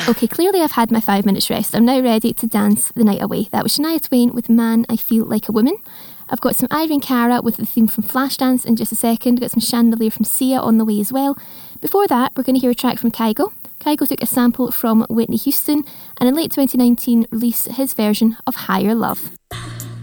Okay, clearly I've had my 5 minutes rest. I'm now ready to dance the night away. That was Shania Twain with Man, I Feel Like a Woman. I've got some Irene Cara with the theme from Flashdance in just a second. Got some Chandelier from Sia on the way as well. Before that, we're going to hear a track from Kygo. Kygo took a sample from Whitney Houston and in late 2019 released his version of Higher Love.